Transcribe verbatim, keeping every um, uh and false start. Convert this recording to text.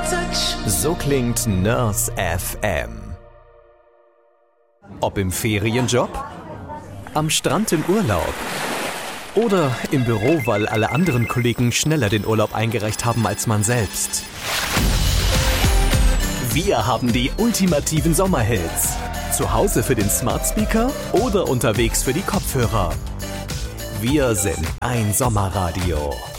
So klingt Nurse F M. Ob im Ferienjob, am Strand im Urlaub oder im Büro, weil alle anderen Kollegen schneller den Urlaub eingereicht haben als man selbst. Wir haben die ultimativen Sommerhits. Zu Hause für den Smart Speaker oder unterwegs für die Kopfhörer. Wir sind ein Sommerradio.